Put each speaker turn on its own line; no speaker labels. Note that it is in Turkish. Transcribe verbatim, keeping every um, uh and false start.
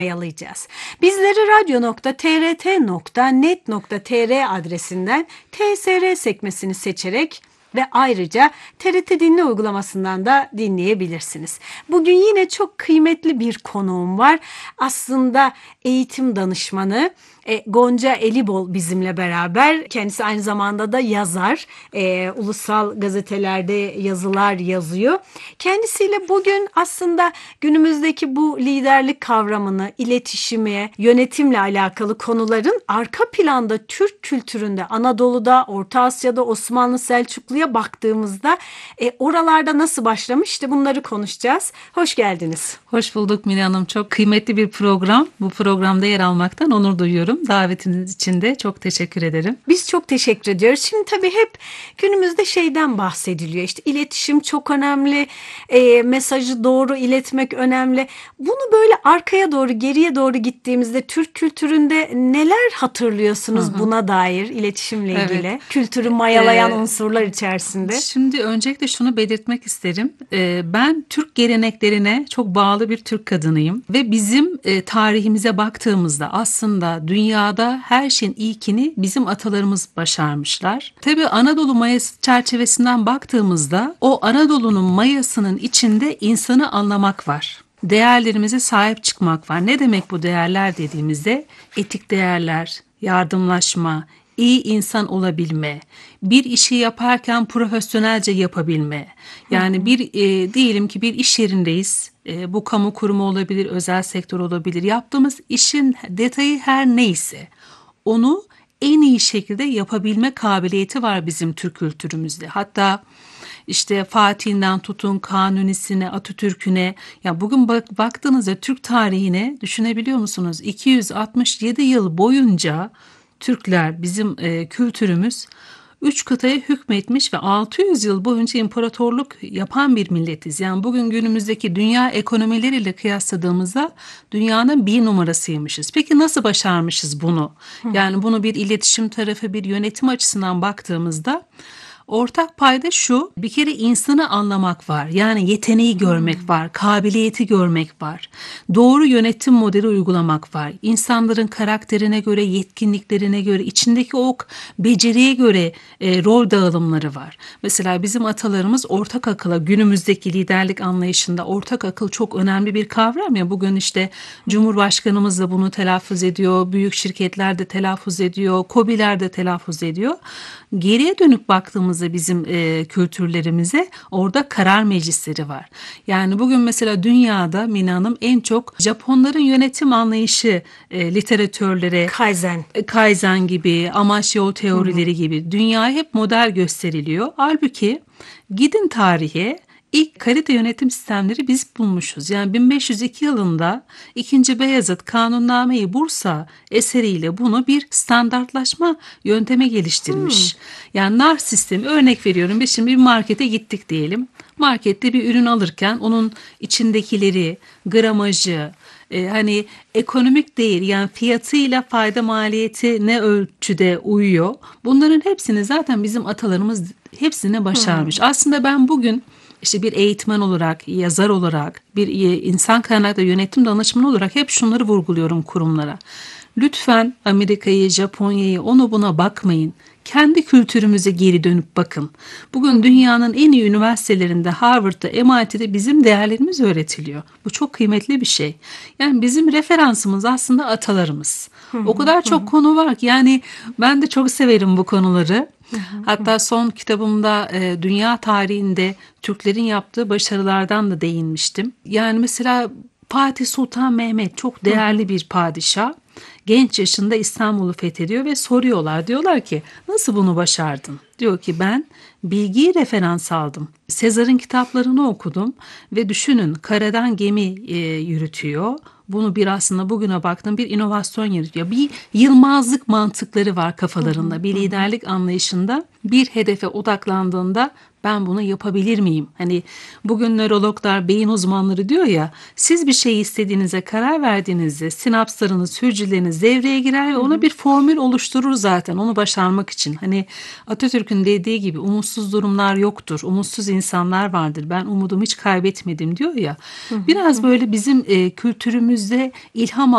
yalayacağız. Bizleri radyo nokta t r t nokta net nokta t r adresinden T S R sekmesini seçerek ve ayrıca T R T Dinle uygulamasından da dinleyebilirsiniz. Bugün yine çok kıymetli bir konuğum var. Aslında eğitim danışmanı e, Gonca Elibol bizimle beraber. Kendisi aynı zamanda da yazar. E, ulusal gazetelerde yazılar yazıyor. Kendisiyle bugün aslında günümüzdeki bu liderlik kavramını, iletişimi, yönetimle alakalı konuların arka planda Türk kültüründe, Anadolu'da, Orta Asya'da, Osmanlı, Selçuklu'ya baktığımızda e, oralarda nasıl başlamış, işte bunları konuşacağız. Hoş geldiniz.
Hoş bulduk Mine Hanım. Çok kıymetli bir program. Bu programda yer almaktan onur duyuyorum. Davetiniz için de çok teşekkür ederim.
Biz çok teşekkür ediyoruz. Şimdi tabii hep günümüzde şeyden bahsediliyor. İşte iletişim çok önemli, e, mesajı doğru iletmek önemli. Bunu böyle arkaya doğru, geriye doğru gittiğimizde Türk kültüründe neler hatırlıyorsunuz hı hı. buna dair, iletişimle ilgili? Evet. Kültürü mayalayan ee, unsurlar içerisinde.
Şimdi öncelikle şunu belirtmek isterim. Ee, ben Türk geleneklerine çok bağlı bir Türk kadınıyım ve bizim e, tarihimize baktığımızda aslında dünyada her şeyin ilkini bizim atalarımız başarmışlar. Tabii Anadolu mayası çerçevesinden baktığımızda o Anadolu'nun mayasının içinde insanı anlamak var. Değerlerimize sahip çıkmak var. Ne demek bu değerler dediğimizde? Etik değerler, yardımlaşma, iyi insan olabilme, bir işi yaparken profesyonelce yapabilme. Yani bir e, diyelim ki bir iş yerindeyiz. E, bu kamu kurumu olabilir, özel sektör olabilir. Yaptığımız işin detayı her neyse onu en iyi şekilde yapabilme kabiliyeti var bizim Türk kültürümüzde. Hatta işte Fatih'inden tutun Kanuni'sine, Atatürk'üne, ya bugün bak, baktığınızda Türk tarihine düşünebiliyor musunuz? iki yüz altmış yedi yıl boyunca Türkler, bizim e, kültürümüz üç kıtaya hükmetmiş ve altı yüz yıl boyunca imparatorluk yapan bir milletiz. Yani bugün günümüzdeki dünya ekonomileriyle kıyasladığımızda dünyanın bir numarasıymışız. Peki nasıl başarmışız bunu? Yani bunu bir iletişim tarafı, bir yönetim açısından baktığımızda ortak payda şu: bir kere insanı anlamak var. Yani yeteneği görmek hmm. var, kabiliyeti görmek var. Doğru yönetim modeli uygulamak var. İnsanların karakterine göre, yetkinliklerine göre, içindeki o beceriye göre e, rol dağılımları var. Mesela bizim atalarımız ortak akıla, günümüzdeki liderlik anlayışında ortak akıl çok önemli bir kavram ya. Bugün işte Cumhurbaşkanımız da bunu telaffuz ediyor, büyük şirketler de telaffuz ediyor, KOBİ'ler de telaffuz ediyor. Geriye dönüp baktığımızda bizim e, kültürlerimize orada karar meclisleri var. Yani bugün mesela dünyada Mine Hanım en çok Japonların yönetim anlayışı e, literatörlere
Kaizen.
E, Kaizen gibi, amaç yol teorileri Hı-hı. gibi dünyaya hep model gösteriliyor. Halbuki gidin tarihe, İlk kalite yönetim sistemleri biz bulmuşuz. Yani bin beş yüz iki yılında ikinci. Beyazıt Kanunname-i Bursa eseriyle bunu bir standartlaşma yöntemi geliştirmiş. Hmm. Yani nar sistemi, örnek veriyorum. Biz şimdi bir markete gittik diyelim. Markette bir ürün alırken onun içindekileri, gramajı, e, hani ekonomik değer, yani fiyatıyla fayda maliyeti ne ölçüde uyuyor. Bunların hepsini zaten bizim atalarımız hepsine başarmış. Hmm. Aslında ben bugün İşte bir eğitmen olarak, yazar olarak, bir insan kaynakları yönetim danışmanı olarak hep şunları vurguluyorum kurumlara. Lütfen Amerika'yı, Japonya'yı, onu buna bakmayın. Kendi kültürümüze geri dönüp bakın. Bugün dünyanın en iyi üniversitelerinde, Harvard'da, M I T'de bizim değerlerimiz öğretiliyor. Bu çok kıymetli bir şey. Yani bizim referansımız aslında atalarımız. O kadar çok konu var ki, yani ben de çok severim bu konuları. Hatta son kitabımda e, dünya tarihinde Türklerin yaptığı başarılardan da değinmiştim. Yani mesela Fatih Sultan Mehmet çok değerli bir padişah. Genç yaşında İstanbul'u fethediyor ve soruyorlar. Diyorlar ki nasıl bunu başardın? Diyor ki ben bilgiyi referans aldım. Sezar'ın kitaplarını okudum ve düşünün, karadan gemi e, yürütüyor. Bunu bir aslında bugüne baktım bir inovasyon yaratıyor. Bir yılmazlık mantıkları var kafalarında. Bir liderlik anlayışında, bir hedefe odaklandığında ben bunu yapabilir miyim? Hani bugün nörologlar, beyin uzmanları diyor ya, siz bir şey istediğinize karar verdiğinizde sinapslarınız, hücreleriniz devreye girer ve ona bir formül oluşturur zaten onu başarmak için. Hani Atatürk'ün dediği gibi umutsuz durumlar yoktur, umutsuz insanlar vardır. Ben umudumu hiç kaybetmedim diyor ya. Biraz böyle bizim e, kültürümüzde ilham